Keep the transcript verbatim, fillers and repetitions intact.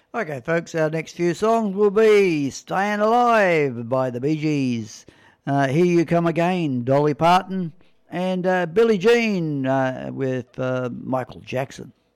Okay, folks, our next few songs will be Staying Alive by the Bee Gees, uh, Here You Come Again, Dolly Parton, and uh, Billie Jean uh, with uh, Michael Jackson.